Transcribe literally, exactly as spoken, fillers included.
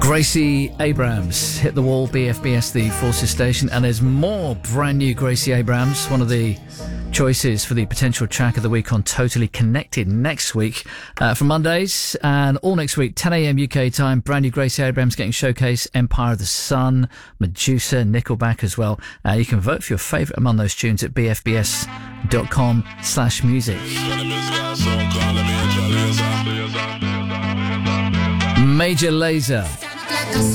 Gracie Abrams hit the wall, B F B S, the Forces station, and there's more brand new Gracie Abrams, one of the choices for the potential track of the week on Totally Connected next week. Uh, for Mondays and all next week, ten a.m. U K time, brand new Gracie Abrams getting showcase, Empire of the Sun, Medusa, Nickelback as well. Uh, you can vote for your favourite among those tunes at bfbs.com slash music. Major Lazer.